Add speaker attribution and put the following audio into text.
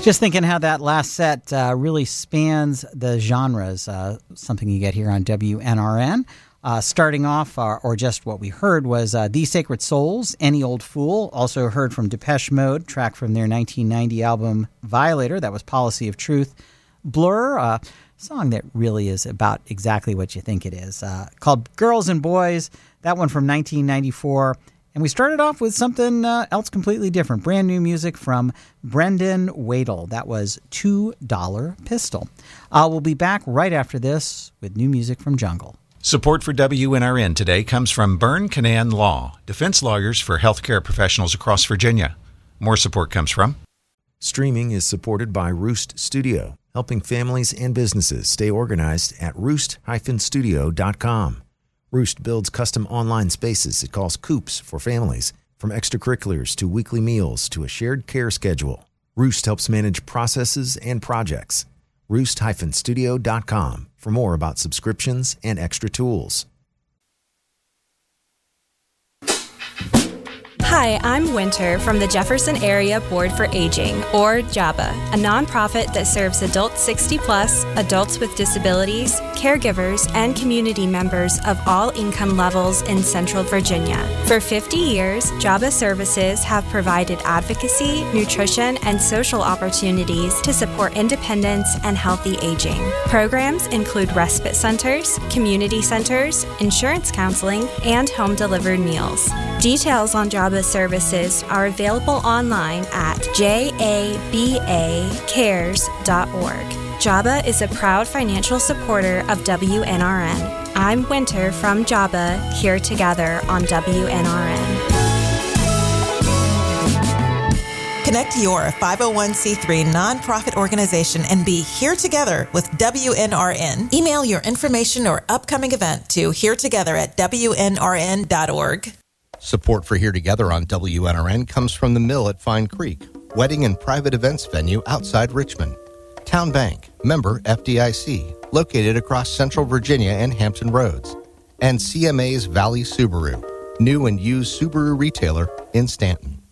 Speaker 1: Just thinking how that last set really spans the genres, something you get here on WNRN. Starting off, or just what we heard, was The Sacred Souls, Any Old Fool. Also heard from Depeche Mode, track from their 1990 album Violator. That was Policy of Truth. Blur, a song that really is about exactly what you think it is, called Girls and Boys. That one from 1994. And we started off with something else completely different. Brand new music from Brendan Wadle. That was $2 Pistol. We'll be back right after this with new music from Jungle.
Speaker 2: Support for WNRN today comes from Byrne Canaan Law, defense lawyers for healthcare professionals across Virginia. More support comes from...
Speaker 3: Streaming is supported by Roost Studio, helping families and businesses stay organized at roost-studio.com. Roost builds custom online spaces it calls Coops for families, from extracurriculars to weekly meals to a shared care schedule. Roost helps manage processes and projects. Roost-studio.com for more about subscriptions and extra tools.
Speaker 4: Hi, I'm Winter from the Jefferson Area Board for Aging, or JABA, a nonprofit that serves adults 60 plus, adults with disabilities, caregivers, and community members of all income levels in Central Virginia. For 50 years, JABA services have provided advocacy, nutrition, and social opportunities to support independence and healthy aging. Programs include respite centers, community centers, insurance counseling, and home-delivered meals. Details on JABA services are available online at jabacares.org. JABA is a proud financial supporter of WNRN. I'm Winter from JABA, here together on WNRN.
Speaker 5: Connect your 501c3 nonprofit organization and be here together with WNRN. Email your information or upcoming event to heretogether@WNRN.org.
Speaker 6: Support for Here Together on WNRN comes from the Mill at Fine Creek, wedding and private events venue outside Richmond. Town Bank, member FDIC, located across Central Virginia and Hampton Roads. And CMA's Valley Subaru, new and used Subaru retailer in Stanton.